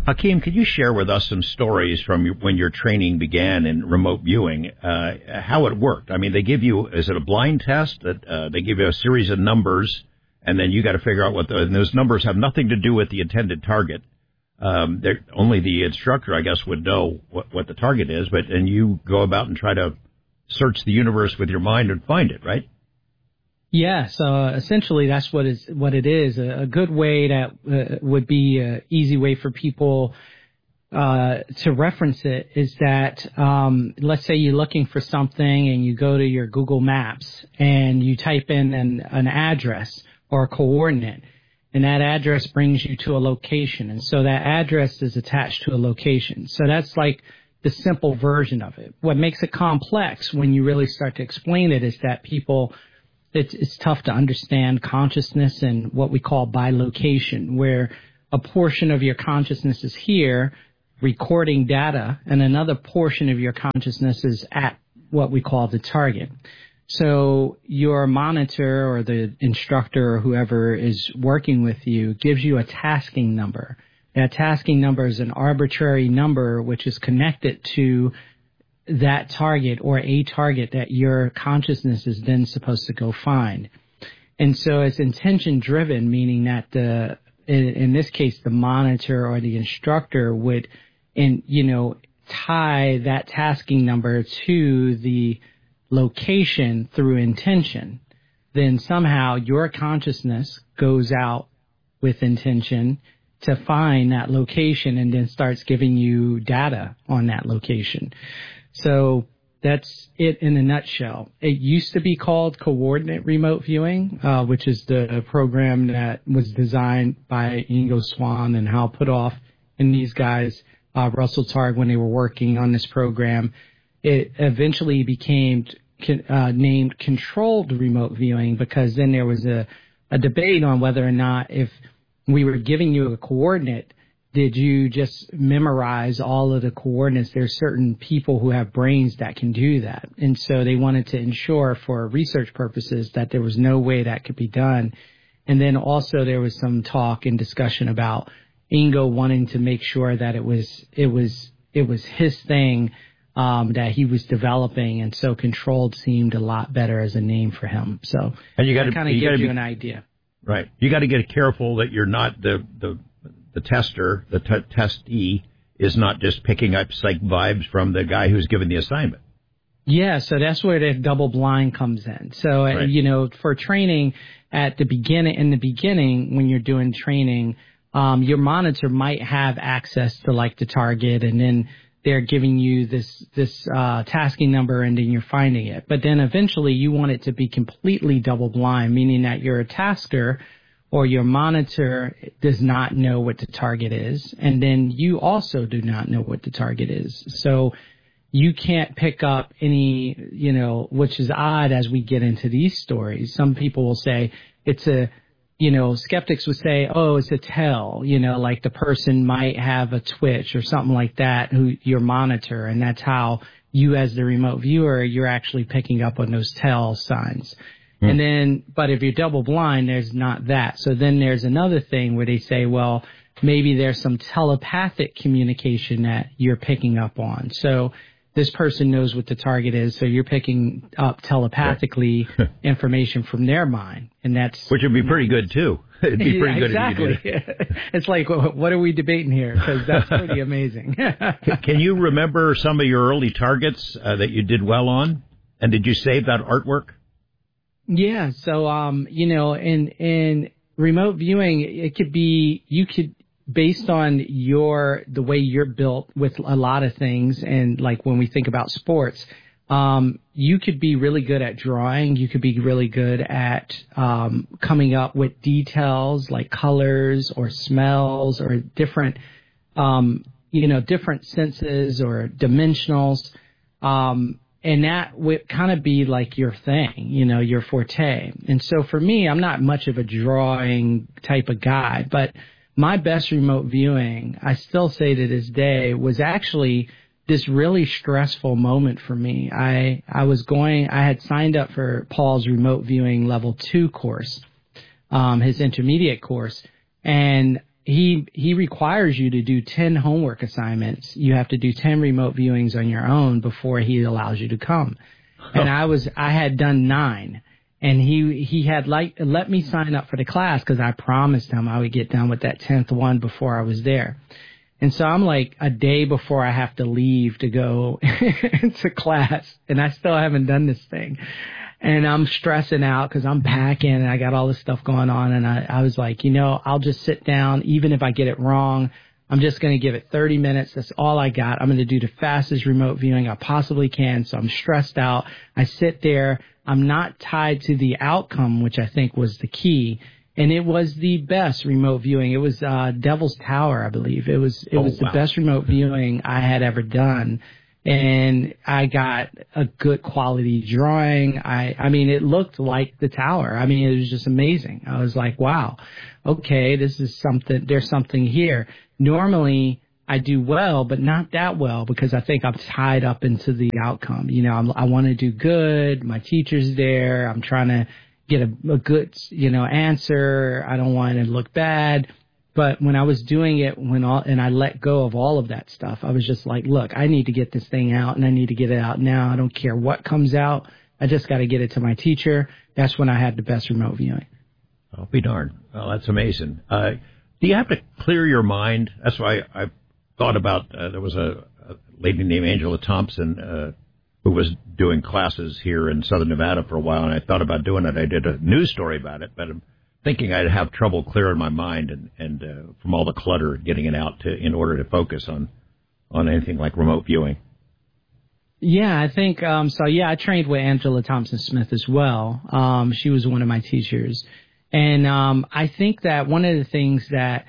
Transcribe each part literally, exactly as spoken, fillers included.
Hakeem, could you share with us some stories from your, when your training began in remote viewing, uh, how it worked? I mean, they give you, is it a blind test that uh, they give you a series of numbers, and then you got to figure out what the, and those numbers have nothing to do with the intended target. Um, only the instructor, I guess, would know what, what the target is, but and you go about and try to search the universe with your mind and find it, right? Yeah, so essentially that's what is what it is. A, a good way that uh, would be an easy way for people uh, to reference it is that um, let's say you're looking for something and you go to your Google Maps and you type in an, an address or a coordinate, and that address brings you to a location, and so that address is attached to a location. So that's like the simple version of it. What makes it complex when you really start to explain it is that people It's, it's tough to understand consciousness and what we call bilocation, where a portion of your consciousness is here recording data and another portion of your consciousness is at what we call the target. So your monitor or the instructor or whoever is working with you gives you a tasking number. That tasking number is an arbitrary number which is connected to that target or a target that your consciousness is then supposed to go find. And so it's intention driven, meaning that the, in, in this case, the monitor or the instructor would, in, you know, tie that tasking number to the location through intention. Then somehow your consciousness goes out with intention to find that location and then starts giving you data on that location. So that's it in a nutshell. It used to be called coordinate remote viewing, uh, which is the program that was designed by Ingo Swann and Hal Puthoff and these guys, uh, Russell Targ, when they were working on this program. It eventually became uh, named controlled remote viewing because then there was a, a debate on whether or not if we were giving you a coordinate, did you just memorize all of the coordinates? There's certain people who have brains that can do that. And so they wanted to ensure for research purposes that there was no way that could be done. And then also there was some talk and discussion about Ingo wanting to make sure that it was, it was, it was his thing, um, that he was developing. And so controlled seemed a lot better as a name for him. So and you gotta, that kind of gives you be, an idea. Right. You got to get careful that you're not the, the, the tester, the t- testee, is not just picking up psych vibes from the guy who's given the assignment. Yeah, so that's where the double blind comes in. So, right. uh, you know, for training at the beginning, in the beginning, when you're doing training, um, your monitor might have access to like the target, and then they're giving you this, this, uh, tasking number, and then you're finding it. But then eventually you want it to be completely double blind, meaning that you're a tasker or your monitor does not know what the target is, and then you also do not know what the target is. So you can't pick up any, you know, which is odd as we get into these stories. Some people will say it's a, you know, skeptics would say, oh, it's a tell, you know, like the person might have a twitch or something like that, who your monitor, and that's how you as the remote viewer, you're actually picking up on those tell signs. And then, but if you're double blind, there's not that. So then there's another thing where they say, well, maybe there's some telepathic communication that you're picking up on. So this person knows what the target is, so you're picking up telepathically information from their mind, and that's which would be pretty good too. It'd be pretty yeah, good. Exactly. If you did it. It's like, what are we debating here? Because that's pretty amazing. Can you remember some of your early targets uh, that you did well on, and did you save that artwork? Yeah, so um, you know, in in remote viewing, it could be you could based on your the way you're built with a lot of things, and like when we think about sports, um, you could be really good at drawing. You could be really good at um, coming up with details like colors or smells or different, um, you know, different senses or dimensionals. Um, And that would kind of be like your thing, you know, your forte. And so for me, I'm not much of a drawing type of guy, but my best remote viewing, I still say to this day, was actually this really stressful moment for me. I, I was going, I had signed up for Paul's remote viewing level two course, um, his intermediate course. And he he requires you to do ten homework assignments. You have to do ten remote viewings on your own before he allows you to come. And I was I had done nine. And he he had like let me sign up for the class because I promised him I would get done with that tenth one before I was there. And so I'm like a day before I have to leave to go to class, and I still haven't done this thing. And I'm stressing out because I'm packing and I got all this stuff going on. And I, I was like, you know, I'll just sit down. Even if I get it wrong, I'm just going to give it thirty minutes. That's all I got. I'm going to do the fastest remote viewing I possibly can. So I'm stressed out. I sit there. I'm not tied to the outcome, which I think was the key. And it was the best remote viewing. It was uh, Devil's Tower, I believe. It was it oh, was wow. the best remote viewing I had ever done. And I got a good quality drawing. I, I mean, it looked like the tower. I mean, it was just amazing. I was like, wow, okay, this is something, there's something here. Normally I do well, but not that well because I think I'm tied up into the outcome. You know, I'm, I want to do good. My teacher's there. I'm trying to get a, a good, you know, answer. I don't want to look bad. But when I was doing it, when all, and I let go of all of that stuff, I was just like, look, I need to get this thing out and I need to get it out now. I don't care what comes out. I just got to get it to my teacher. That's when I had the best remote viewing. I'll be darned. Oh, that's amazing. Uh, do you have to clear your mind? That's why I, I thought about, uh, there was a, a lady named Angela Thompson, uh, who was doing classes here in Southern Nevada for a while, and I thought about doing it. I did a news story about it, but I'm thinking I'd have trouble clearing my mind and, and uh, from all the clutter, getting it out to in order to focus on, on anything like remote viewing. Yeah, I think, um, so yeah, I trained with Angela Thompson Smith as well. Um, she was one of my teachers. And um, I think that one of the things that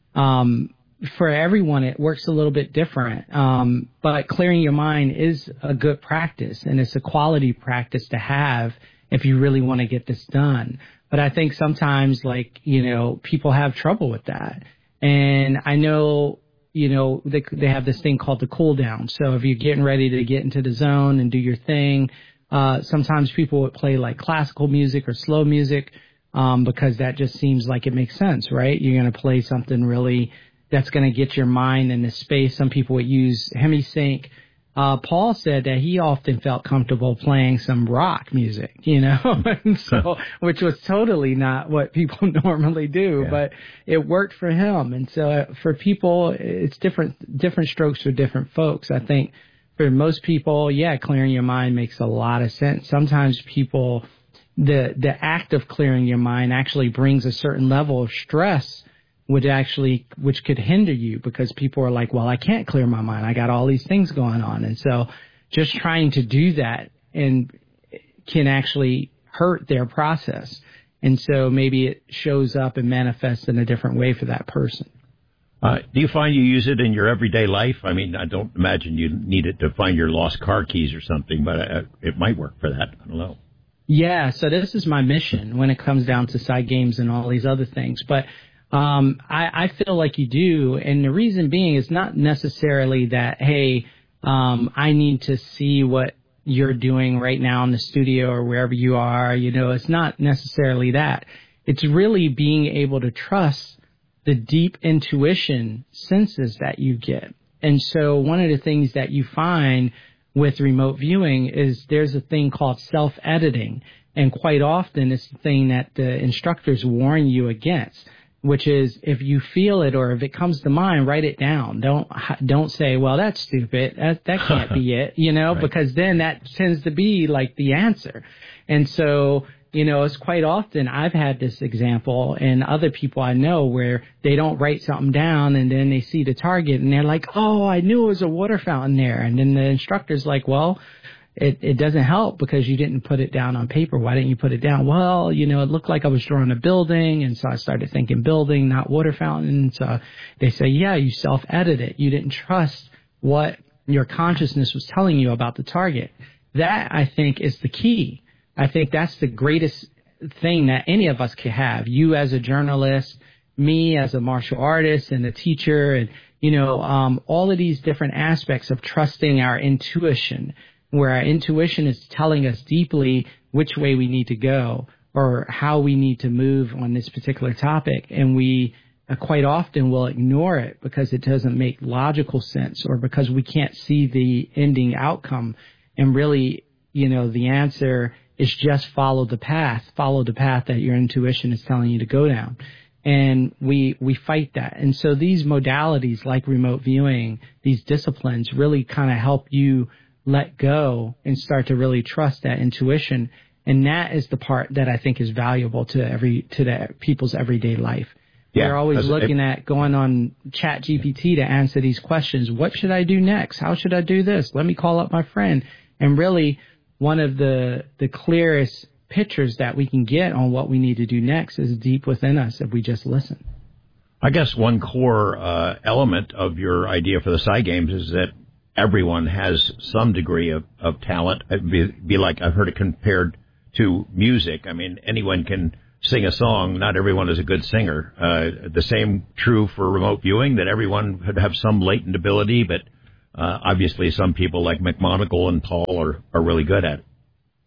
um, for everyone, it works a little bit different. Um, but clearing your mind is a good practice, and it's a quality practice to have if you really want to get this done. But I think sometimes, like, you know, people have trouble with that. And I know, you know, they, they have this thing called the cool down. So if you're getting ready to get into the zone and do your thing, uh, sometimes people would play like classical music or slow music, um, because that just seems like it makes sense, right? You're going to play something really that's going to get your mind in the space. Some people would use hemi-sync. Uh, Paul said that he often felt comfortable playing some rock music, you know, and so, which was totally not what people normally do, yeah. But it worked for him. And so for people, it's different, different strokes for different folks. I think for most people, yeah, clearing your mind makes a lot of sense. Sometimes people, the, the act of clearing your mind actually brings a certain level of stress, would actually, which could hinder you because people are like, well, I can't clear my mind. I got all these things going on. And so just trying to do that and can actually hurt their process. And so maybe it shows up and manifests in a different way for that person. Uh, do you find you use it in your everyday life? I mean, I don't imagine you need it to find your lost car keys or something, but uh, it might work for that. I don't know. Yeah. So this is my mission when it comes down to side games and all these other things. But Um, I, I feel like you do, and the reason being is not necessarily that, hey, um, I need to see what you're doing right now in the studio or wherever you are. You know, it's not necessarily that. It's really being able to trust the deep intuition senses that you get. And so one of the things that you find with remote viewing is there's a thing called self-editing, and quite often it's the thing that the instructors warn you against, which is if you feel it or if it comes to mind, write it down. Don't don't say, well, that's stupid. That that can't be it, you know, right. Because then that tends to be like the answer. And so, you know, it's quite often I've had this example and other people I know where they don't write something down and then they see the target and they're like, oh, I knew it was a water fountain there. And then the instructor's like, well, It, it doesn't help because you didn't put it down on paper. Why didn't you put it down? Well, you know, it looked like I was drawing a building, and so I started thinking building, not water fountain. So they say, yeah, you self-edit it. You didn't trust what your consciousness was telling you about the target. That, I think, is the key. I think that's the greatest thing that any of us could have. You as a journalist, me as a martial artist and a teacher, and, you know, um, all of these different aspects of trusting our intuition, where our intuition is telling us deeply which way we need to go or how we need to move on this particular topic. And we uh, quite often will ignore it because it doesn't make logical sense or because we can't see the ending outcome. And really, you know, the answer is just follow the path, follow the path that your intuition is telling you to go down. And we we fight that. And so these modalities like remote viewing, these disciplines really kind of help you let go and start to really trust that intuition. And that is the part that I think is valuable to every to the people's everyday life. Yeah, They're always looking it, at going on Chat G P T to answer these questions. What should I do next? How should I do this? Let me call up my friend. And really, one of the the clearest pictures that we can get on what we need to do next is deep within us if we just listen. I guess one core uh, element of your idea for the Psy Games is that everyone has some degree of, of talent. It'd be, be like I've heard it compared to music. I mean, anyone can sing a song. Not everyone is a good singer. Uh, the same true for remote viewing, that everyone could have some latent ability, but uh, obviously some people like McMonagle and Paul are, are really good at it.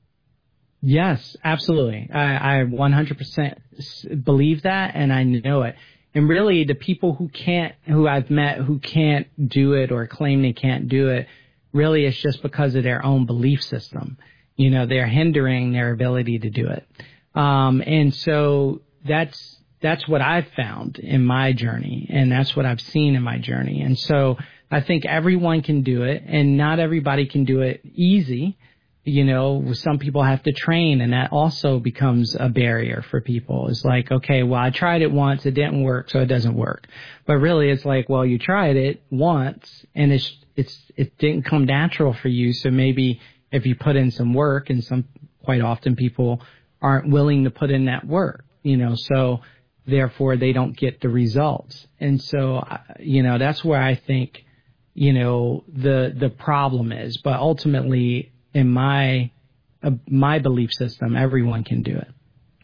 Yes, absolutely. I, I one hundred percent believe that, and I know it. And really, the people who can't, who I've met who can't do it or claim they can't do it, really it's just because of their own belief system. You know, they're hindering their ability to do it. Um, and so that's, that's what I've found in my journey, and that's what I've seen in my journey. And so I think everyone can do it, and not everybody can do it easy. You know, some people have to train, and that also becomes a barrier for people. It's like, okay, well, I tried it once, it didn't work, so it doesn't work. But really, it's like, well, you tried it once, and it's it's it didn't come natural for you. So maybe if you put in some work, and some quite often people aren't willing to put in that work, you know, so therefore they don't get the results. And so, you know, that's where I think, you know, the the problem is. But ultimately, in my uh, my belief system, everyone can do it.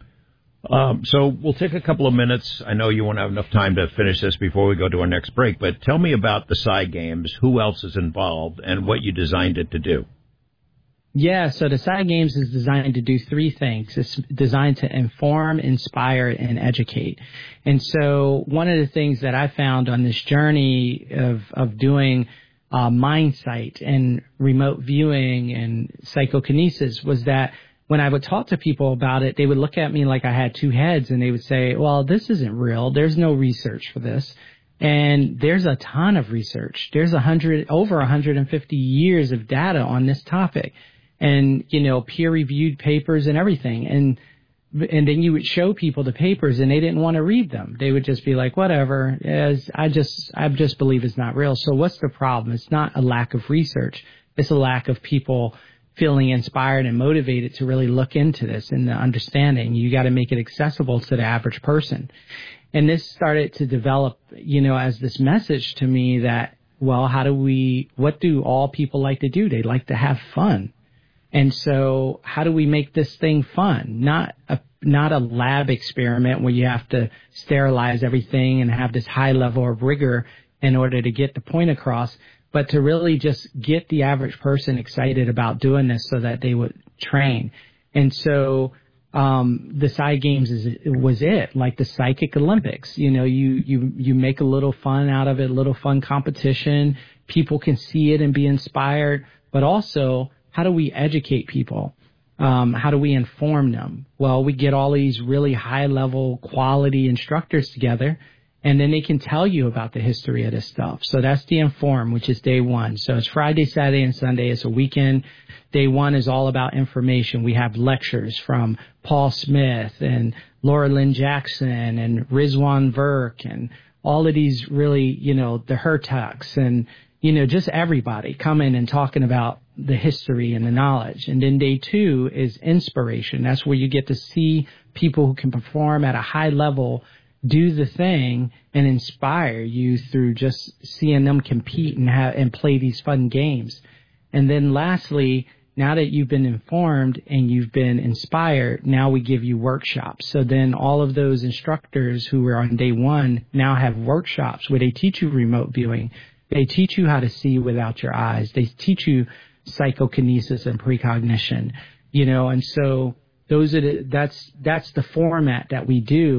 Um, so we'll take a couple of minutes. I know you won't have enough time to finish this before we go to our next break, but tell me about the Psy Games, who else is involved, and what you designed it to do. Yeah, so the Psy Games is designed to do three things. It's designed to inform, inspire, and educate. And so one of the things that I found on this journey of, of doing Uh, MindSight and remote viewing and psychokinesis was that when I would talk to people about it, they would look at me like I had two heads, and they would say, well, this isn't real. There's no research for this. And there's a ton of research. There's a hundred, over one hundred fifty years of data on this topic, and, you know, peer-reviewed papers and everything. And And then you would show people the papers, and they didn't want to read them. They would just be like, whatever, as I just I just believe it's not real. So what's the problem? It's not a lack of research. It's a lack of people feeling inspired and motivated to really look into this and the understanding. You got to make it accessible to the average person. And this started to develop, you know, as this message to me that, well, how do we, what do all people like to do? They like to have fun. And so how do we make this thing fun? Not a not a lab experiment where you have to sterilize everything and have this high level of rigor in order to get the point across, but to really just get the average person excited about doing this so that they would train. And so um, the Psy Games is, was it, like the Psychic Olympics. You know, you, you, you make a little fun out of it, a little fun competition. People can see it and be inspired, but also, how do we educate people? Um, how do we inform them? Well, we get all these really high-level quality instructors together, and then they can tell you about the history of this stuff. So that's the inform, which is day one. So it's Friday, Saturday, and Sunday. It's a weekend. Day one is all about information. We have lectures from Paul Smith and Laura Lynn Jackson and Rizwan Virk and all of these really, you know, the Hertucks and, you know, just everybody coming and talking about the history and the knowledge. And then day two is inspiration. That's where you get to see people who can perform at a high level, do the thing, and inspire you through just seeing them compete and have, and play these fun games. And then lastly, now that you've been informed and you've been inspired, now we give you workshops. So then all of those instructors who were on day one now have workshops where they teach you remote viewing. They teach you how to see without your eyes. They teach you psychokinesis and precognition, you know, and so those are the, that's, that's the format that we do.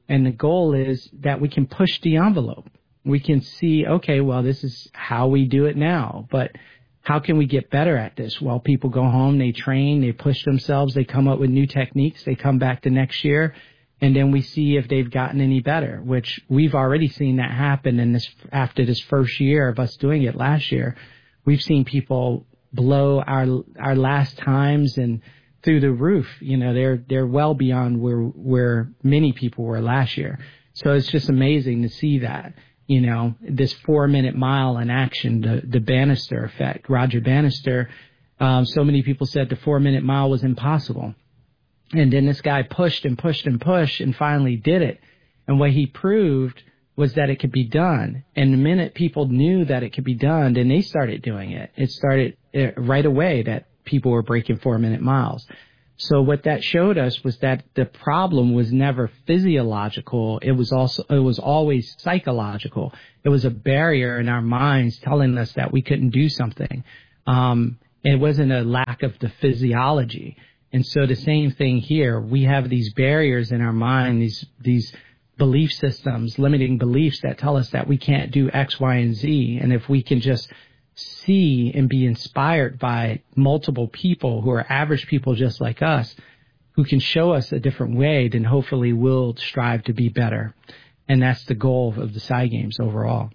And the goal is that we can push the envelope. We can see, okay, well, this is how we do it now, but how can we get better at this? Well, people go home, they train, they push themselves, they come up with new techniques, they come back the next year, and then we see if they've gotten any better, which we've already seen that happen in this, after this first year of us doing it last year. We've seen people blow our, our last times and through the roof. You know, they're, they're well beyond where, where many people were last year. So it's just amazing to see that, you know, this four minute mile in action, the, the Bannister effect, Roger Bannister. Um, so many people said the four minute mile was impossible. And then this guy pushed and pushed and pushed and finally did it. And what he proved was that it could be done. And the minute people knew that it could be done, then they started doing it. It started uh, right away that people were breaking four minute miles. So what that showed us was that the problem was never physiological. It was also, it was always psychological. It was a barrier in our minds telling us that we couldn't do something. Um, it wasn't a lack of the physiology. And so the same thing here, we have these barriers in our mind, these, these belief systems, limiting beliefs that tell us that we can't do X, Y, and Z. And if we can just see and be inspired by multiple people who are average people just like us, who can show us a different way, then hopefully we'll strive to be better. And that's the goal of the Psy Games overall.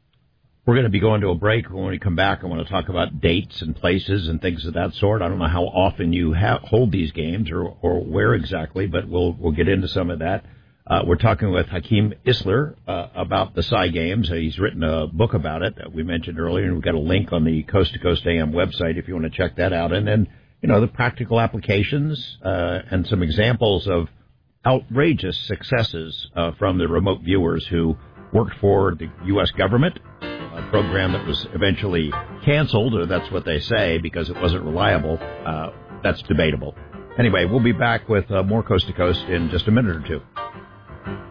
We're going to be going to a break. When we come back, I want to talk about dates and places and things of that sort. I don't know how often you ha- hold these games or, or where exactly, but we'll we'll get into some of that. Uh, we're talking with Hakeem Isler uh, about the Psy Games. Uh, he's written a book about it that we mentioned earlier, and we've got a link on the Coast to Coast A M website if you want to check that out. And then, you know, the practical applications uh, and some examples of outrageous successes uh, from the remote viewers who worked for the U S government, a program that was eventually canceled, or that's what they say, because it wasn't reliable. Uh, that's debatable. Anyway, we'll be back with uh, more Coast to Coast in just a minute or two.